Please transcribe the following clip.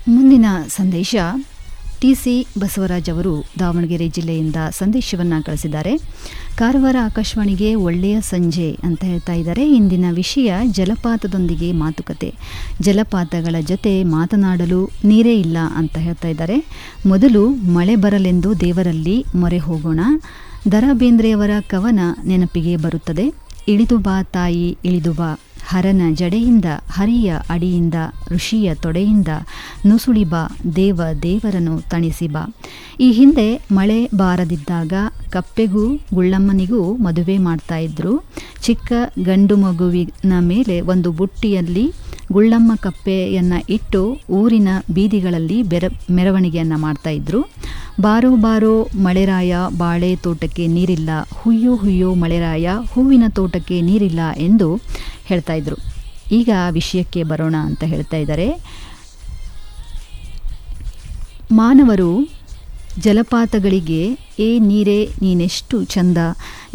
ಮುಂದಿನ ಸಂದೇಶ TC ಬಸವರಾಜ್ ಅವರು ದಾವಣಗೆರೆ ಜಿಲ್ಲೆಯಿಂದ ಸಂದೇಶವನ್ನು ಕಳಿಸಿದ್ದಾರೆ. ಕಾರವಾರ ಆಕಾಶವಾಣಿಗೆ ಒಳ್ಳೆಯ ಸಂಜೆ ಅಂತ ಹೇಳ್ತಾ ಇದ್ದಾರೆ. ಇಂದಿನ ವಿಷಯ ಜಲಪಾತದೊಂದಿಗೆ ಮಾತುಕತೆ. ಜಲಪಾತಗಳ ಜೊತೆ ಮಾತನಾಡಲು ನೀರೇ ಇಲ್ಲ ಅಂತ ಹೇಳ್ತಾ ಇದ್ದಾರೆ. ಮೊದಲು ಮಳೆ ಬರಲೆಂದು ದೇವರಲ್ಲಿ ಮೊರೆ ಹೋಗೋಣ. ದ.ರಾ ಬೇಂದ್ರೆಯವರ ಕವನ ನೆನಪಿಗೆ ಬರುತ್ತದೆ. ಇಳಿದು ಬಾ ತಾಯಿ ಇಳಿದು ಬಾ, ಹರನ ಜಡೆಯಿಂದ ಹರಿಯ ಅಡಿಯಿಂದ ಋಷಿಯ ತೊಡೆಯಿಂದ ನುಸುಳಿ ಬಾ, ದೇವರನ್ನು ತಣಿಸಿ ಬಾ. ಈ ಹಿಂದೆ ಮಳೆ ಬಾರದಿದ್ದಾಗ ಕಪ್ಪೆಗೂ ಗುಳ್ಳಮ್ಮನಿಗೂ ಮದುವೆ ಮಾಡ್ತಾ ಇದ್ರು. ಚಿಕ್ಕ ಗಂಡು ಮಗುವಿನ ಮೇಲೆ ಒಂದು ಬುಟ್ಟಿಯಲ್ಲಿ ಗುಳ್ಳಮ್ಮ ಕಪ್ಪೆಯನ್ನು ಇಟ್ಟು ಊರಿನ ಬೀದಿಗಳಲ್ಲಿ ಮೆರವಣಿಗೆಯನ್ನು ಮಾಡ್ತಾ ಇದ್ರು. ಬಾರೋ ಬಾರೋ ಮಳೆರಾಯ ಬಾಳೆ ತೋಟಕ್ಕೆ ನೀರಿಲ್ಲ, ಹುಯ್ಯೋ ಹುಯ್ಯೋ ಮಳೆರಾಯ ಹೂವಿನ ತೋಟಕ್ಕೆ ನೀರಿಲ್ಲ ಎಂದು ಹೇಳ್ತಾ ಇದ್ರು. ಈಗ ವಿಷಯಕ್ಕೆ ಬರೋಣ ಅಂತ ಹೇಳ್ತಾ ಇದ್ದಾರೆ. ಮಾನವರು ಜಲಪಾತಗಳಿಗೆ ಏ ನೀರೇ ನೀನೆಷ್ಟು ಚಂದ,